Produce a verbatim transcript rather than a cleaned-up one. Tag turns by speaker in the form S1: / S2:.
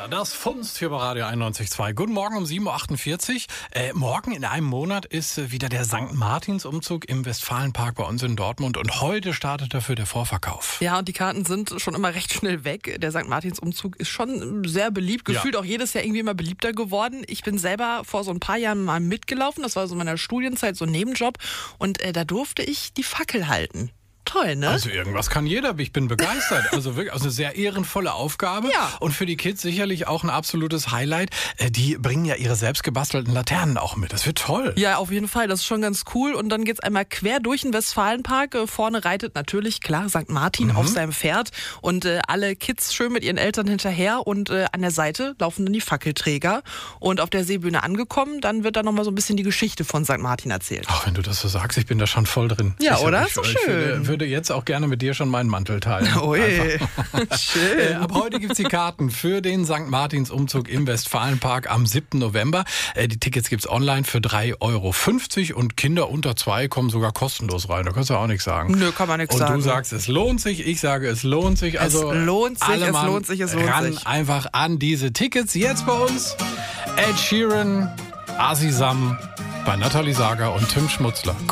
S1: Das Funst hier bei Radio einundneunzig Komma zwei. Guten Morgen um sieben Uhr achtundvierzig. Äh, morgen in einem Monat ist äh, wieder der Sankt Martins-Umzug im Westfalenpark bei uns in Dortmund. Und heute startet dafür der Vorverkauf.
S2: Ja, und die Karten sind schon immer recht schnell weg. Der Sankt Martins-Umzug ist schon sehr beliebt. Gefühlt ja. auch jedes Jahr irgendwie immer beliebter geworden. Ich bin selber vor so ein paar Jahren mal mitgelaufen. Das war so in meiner Studienzeit, so ein Nebenjob. Und äh, da durfte ich die Fackel halten. Toll, ne?
S1: Also irgendwas kann jeder. Ich bin begeistert. Also wirklich, also eine sehr ehrenvolle Aufgabe.
S2: Ja.
S1: Und für die Kids sicherlich auch ein absolutes Highlight. Die bringen ja ihre selbst gebastelten Laternen auch mit. Das wird toll.
S2: Ja, auf jeden Fall. Das ist schon ganz cool. Und dann geht's einmal quer durch den Westfalenpark. Vorne reitet natürlich, klar, Sankt Martin mhm. auf seinem Pferd. Und äh, alle Kids schön mit ihren Eltern hinterher. Und äh, an der Seite laufen dann die Fackelträger. Und auf der Seebühne angekommen, dann wird da nochmal so ein bisschen die Geschichte von Sankt Martin erzählt.
S1: Ach, wenn du das so sagst, ich bin da schon voll drin.
S2: Ja,
S1: ich,
S2: oder?
S1: Ich,
S2: so
S1: ich,
S2: schön.
S1: Ich würde, würde jetzt auch gerne mit dir schon meinen Mantel teilen.
S2: Ui, schön.
S1: Äh, ab heute gibt's die Karten für den Sankt Martins-Umzug im Westfalenpark am siebten November. Äh, die Tickets gibt's online für drei Euro fünfzig und Kinder unter zwei kommen sogar kostenlos rein. Da kannst du auch nichts sagen.
S2: Nö, kann man nichts
S1: und
S2: sagen.
S1: Und du sagst, es lohnt sich. Ich sage, es lohnt sich. Also
S2: es lohnt sich,
S1: alle
S2: es
S1: Mann
S2: lohnt sich, es lohnt
S1: ran
S2: sich.
S1: einfach an diese Tickets. Jetzt bei uns Ed Sheeran, Asisam, bei Nathalie Sager und Tim Schmutzler.